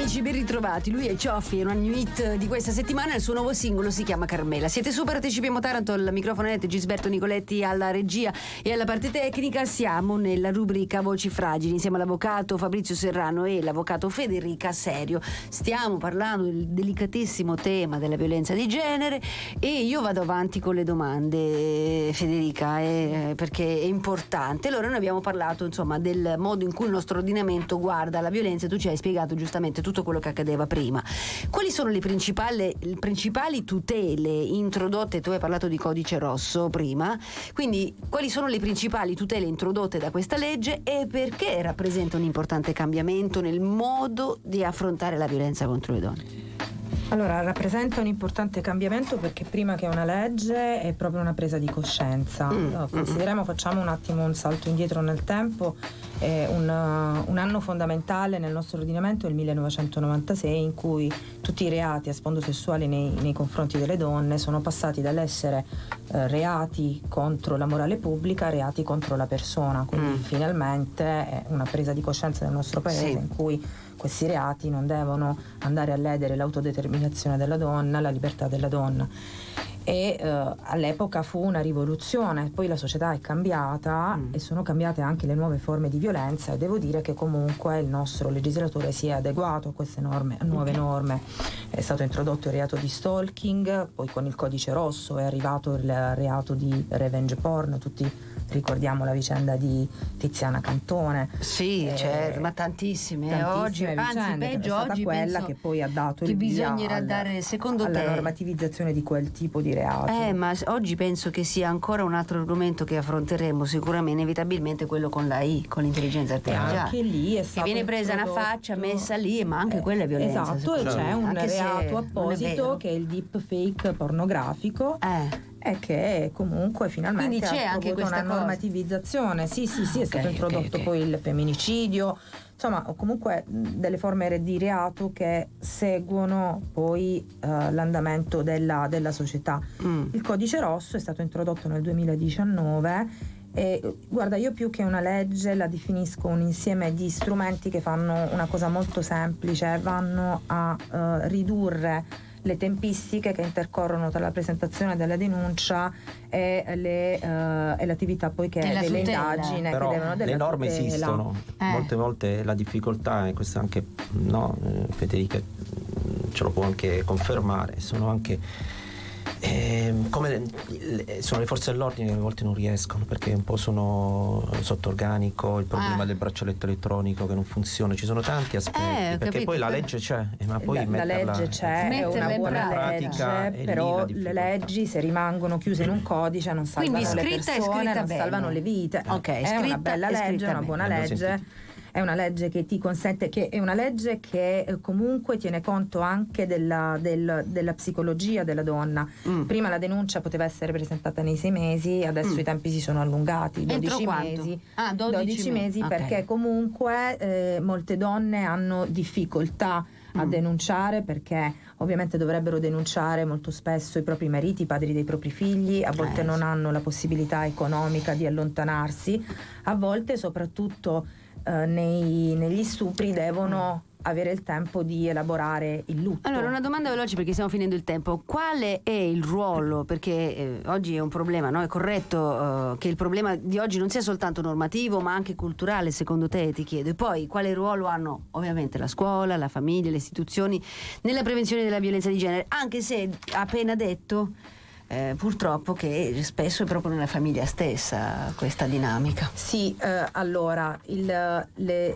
amici, ben ritrovati. Lui è Cioffi, è una new hit di questa settimana. Il suo nuovo singolo si chiama Carmela. Siete su Partecipiamo Taranto, al microfono Gisberto Nicoletti alla regia e alla parte tecnica. Siamo nella rubrica Voci Fragili insieme all'avvocato Fabrizio Serrano e l'avvocato Federica Serio. Stiamo parlando del delicatissimo tema della violenza di genere e io vado avanti con le domande, Federica, perché è importante. Allora, noi abbiamo parlato insomma del modo in cui il nostro ordinamento guarda la violenza. Tu ci hai spiegato giustamente tutto quello che accadeva prima. Quali sono le principali tutele introdotte? Tu hai parlato di codice rosso prima, quindi quali sono le principali tutele introdotte da questa legge e perché rappresenta un importante cambiamento nel modo di affrontare la violenza contro le donne? Allora, rappresenta un importante cambiamento perché prima che una legge è proprio una presa di coscienza. Consideriamo, facciamo un attimo un salto indietro nel tempo. Un anno fondamentale nel nostro ordinamento è il 1996, in cui tutti i reati a sfondo sessuale nei confronti delle donne sono passati dall'essere reati contro la morale pubblica a reati contro la persona. Quindi finalmente è una presa di coscienza del nostro paese in cui questi reati non devono andare a ledere l'autodeterminazione della donna, la libertà della donna. E all'epoca fu una rivoluzione. Poi la società è cambiata e sono cambiate anche le nuove forme di violenza, e devo dire che comunque il nostro legislatore si è adeguato a queste norme, a nuove norme. È stato introdotto il reato di stalking, poi con il codice rosso è arrivato il reato di revenge porn. Tutti ricordiamo la vicenda di Tiziana Cantone. Sì, certo, ma tantissime oggi, anzi peggio, oggi quella penso che poi ha dato che il via bisognerà dare, secondo alla te, normativizzazione di quel tipo di reato. Ma oggi penso che sia ancora un altro argomento che affronteremo sicuramente, inevitabilmente, quello con l'AI, con l'intelligenza artificiale. Anche lì è stato che viene presa una faccia, messa lì, ma anche quella è violenza. Esatto, e c'è un anche reato apposito che è il deepfake pornografico. E che comunque finalmente quindi c'è anche questa una normativizzazione. Sì, è stato introdotto poi il femminicidio, insomma, o comunque delle forme di reato che seguono poi l'andamento della società. Il codice rosso è stato introdotto nel 2019 e guarda, io più che una legge la definisco un insieme di strumenti che fanno una cosa molto semplice: vanno a ridurre le tempistiche che intercorrono tra la presentazione della denuncia e l'attività poi che delle indagini. Però che devono le norme tutela. esistono. Molte volte la difficoltà, e questo anche Federica ce lo può anche confermare, sono anche sono le forze dell'ordine che a volte non riescono, perché un po' sono sotto organico, il problema del braccialetto elettronico che non funziona, ci sono tanti aspetti, perché poi la legge c'è, ma poi la legge c'è, è una buona legge, però le leggi, se rimangono chiuse in un codice, non salvano le persone, non salvano le vite. È una bella legge, una buona legge. È una legge che ti consente, che è una legge che comunque tiene conto anche della psicologia della donna. Prima la denuncia poteva essere presentata nei 6 mesi, adesso i tempi si sono allungati, 12 mesi. 12 mesi, perché comunque molte donne hanno difficoltà a denunciare, perché ovviamente dovrebbero denunciare molto spesso i propri mariti, i padri dei propri figli, a volte non hanno la possibilità economica di allontanarsi, a volte soprattutto negli stupri devono avere il tempo di elaborare il lutto. Allora, una domanda veloce perché stiamo finendo il tempo: quale è il ruolo, perché oggi è un problema, no? È corretto che il problema di oggi non sia soltanto normativo ma anche culturale, secondo te, ti chiedo, e poi quale ruolo hanno ovviamente la scuola, la famiglia, le istituzioni nella prevenzione della violenza di genere, anche se ha appena detto purtroppo che spesso è proprio nella famiglia stessa questa dinamica. Sì, allora le